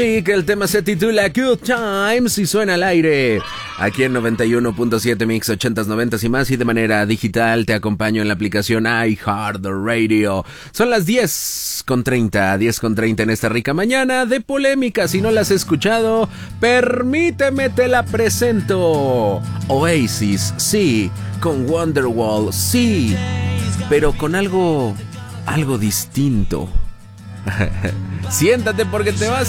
Y que el tema se titula Good Times y suena al aire aquí en 91.7 Mix 80s, 90s y más, y de manera digital te acompaño en la aplicación iHeartRadio. Son las 10:30 en esta rica mañana de polémica. Si no la has escuchado, permíteme te la presento. Oasis, sí, con Wonderwall, sí, pero con algo distinto. Siéntate porque te vas